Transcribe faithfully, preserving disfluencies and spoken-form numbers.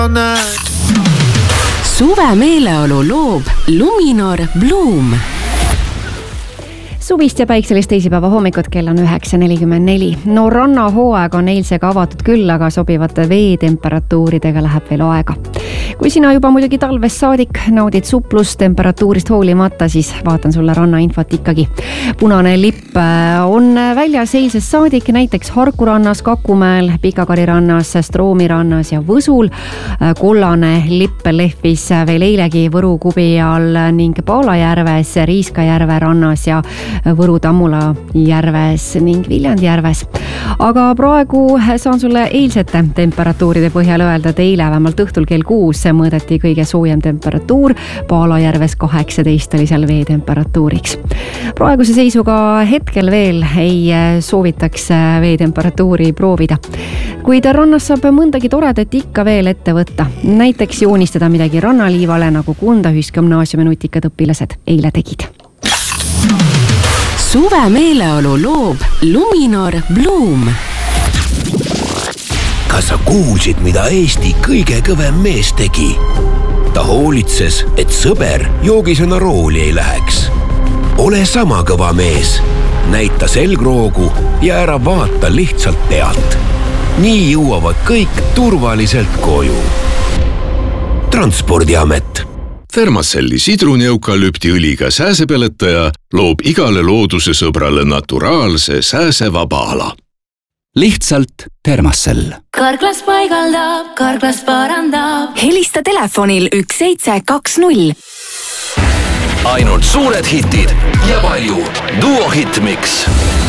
Suve meeleolu loob Luminor Bloom. Suvist ja päikselist teisipäeva hommikut, kell on üheksa nelikümmend neli. No rannahooaeg on eilsega avatud küll, aga sobivate veetemperatuuridega läheb veel aega. Kui sina juba muidugi talvest saadik naudid suplust temperatuurist hoolimata, siis vaatan sulle rannainfot ikkagi. Punane lipp on väljas eilsest saadik näiteks Harku rannas, Kakumäel, Pikakari rannas, Stroomi rannas ja Võsul. Kollane lipp lehvis veel eilegi Võru kubi all ning Paalajärves, Riiskajärve rannas ja Võru Tammula järves ning Viljandi järves. Aga praegu saan sulle eilsete temperatuuride põhjal öelda, et eile vähemalt õhtul kell kuus mõõdeti kõige soojem temperatuur. Paalajärves kaheksateist oli seal veetemperatuuriks. Praeguse seisuga hetkel veel ei soovitaks veetemperatuuri proovida. Kuid rannas saab mõndagi toredat ikka veel ette võtta. Näiteks joonistada midagi rannaliivale, nagu Kunda Ühisgümnaasiumi nutikad õpilased eile tegid. Suve meeleolu loob Luminor Bloom. Kas sa kuulsid, mida Eesti kõige kõvem mees tegi? Ta hoolitses, et sõber joogisena rooli ei läheks. Ole sama kõva mees. Näita selgroogu ja ära vaata lihtsalt pealt. Nii jõuavad kõik turvaliselt koju. Transpordiamet. Fermacelli sidruneukalüptiõliga sääsepeletaja loob igale looduse sõbrale naturaalse sääsevaba ala. Lihtsalt Thermacell. Karklas paigaldab, karklas parandab. Helista telefonil üks seitse kaks null. Ainult suured hitid ja palju Duo Hitmix.